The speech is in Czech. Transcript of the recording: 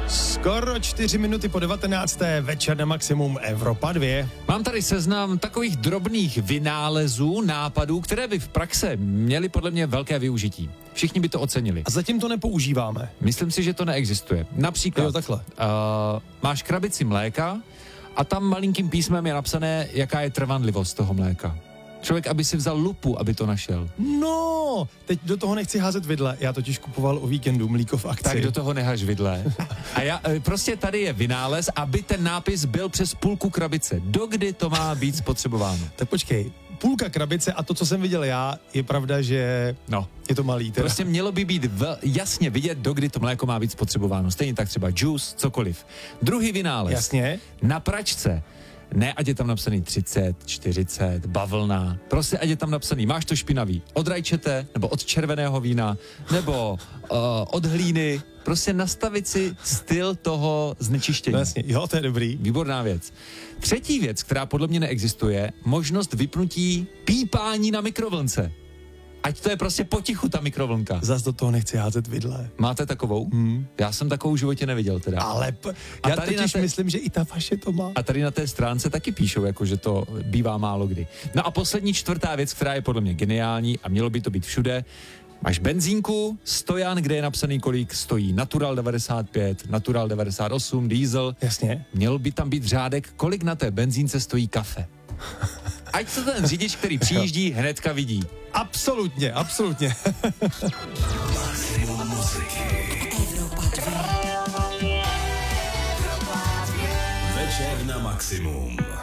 Skoro 4 minuty po 19. večer na Maximum Evropa 2. Mám tady seznam takových drobných vynálezů, nápadů, které by v praxe měly podle mě velké využití. Všichni by to ocenili. A zatím to nepoužíváme. Myslím si, že to neexistuje. Například, takhle. Máš krabici mléka a tam malinkým písmem je napsané, jaká je trvanlivost toho mléka. Člověk, aby si vzal lupu, aby to našel. No, teď do toho nechci házet vidle. Já totiž kupoval o víkendu mlíko v akci. Tak do toho nehaž vidle. A prostě tady je vynález, aby ten nápis byl přes půlku krabice. Dokdy to má být spotřebováno? Tak počkej, půlka krabice a to, co jsem viděl já, je pravda, že je to malý. Teda. Prostě mělo by být jasně vidět, dokdy to mléko má být spotřebováno. Stejně tak třeba juice, cokoliv. Druhý vynález. Jasně. Na pračce. Ne, ať je tam napsaný 30, 40, bavlna. Prostě ať je tam napsaný, máš to špinavý od rajčete, nebo od červeného vína, nebo od hlíny. Prostě nastavit si styl toho znečištění. No jasně, jo, to je dobrý. Výborná věc. Třetí věc, která podle mě neexistuje, možnost vypnutí pípání na mikrovlnce. Ať to je prostě potichu ta mikrovlnka. Zas do toho nechci házet vidle. Máte takovou? Já jsem takovou v životě neviděl teda. Ale já totiž myslím, že i ta vaše to má. A tady na té stránce taky píšou, jako že to bývá málo kdy. No a poslední čtvrtá věc, která je podle mě geniální a mělo by to být všude. Máš benzínku, stojan, kde je napsaný, kolik stojí Natural 95, Natural 98, diesel. Jasně. Měl by tam být řádek, kolik na té benzínce stojí kafe. Ať to ten řidič, který přijíždí, hnedka vidí. Absolutně, absolutně. Maximum muziky. Večer na Maximum.